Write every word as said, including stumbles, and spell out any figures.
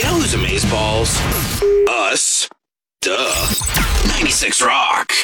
You know who's amazeballs? Us. Duh. ninety-six Rock.